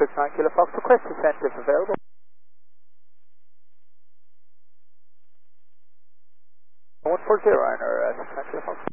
9 Kilo Fox, request descent if available. 140, Ryanair, 9 Kilo Fox.